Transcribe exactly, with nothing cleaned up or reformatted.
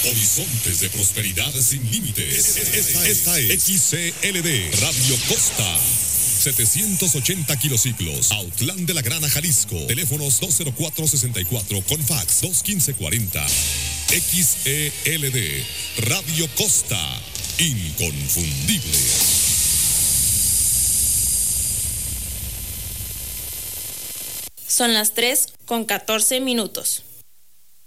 Horizontes de prosperidad sin límites. Esta, esta es X C L D Radio Costa. setecientos ochenta kilociclos, Autlán de la Grana, Jalisco. Teléfonos dos cero cuatro sesenta y cuatro con fax dos uno cinco cuarenta. X E L D Radio Costa. Inconfundible. Son las tres con catorce minutos.